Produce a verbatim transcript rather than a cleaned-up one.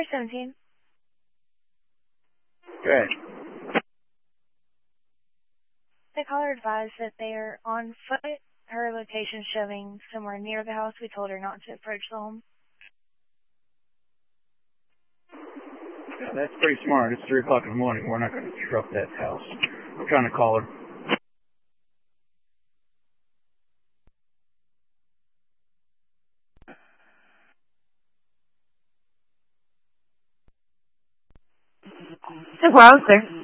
seventeen. Okay. The caller advised that they are on foot. Her location showing somewhere near the house. We told her not to approach the home. Yeah, that's pretty smart. It's three o'clock in the morning. We're not going to disrupt that house. I'm trying to call her. Well, sir.